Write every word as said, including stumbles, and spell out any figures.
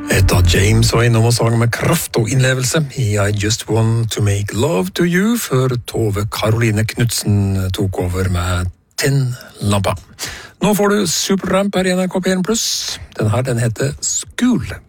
Da James var innom og sang med kraft og innlevelse i I Just Want To Make Love To You, før Tove Karoline Knudsen tok over med Tin-lampa. Nå får du Supertramp her i N R K P en pluss. Den her, den heter School.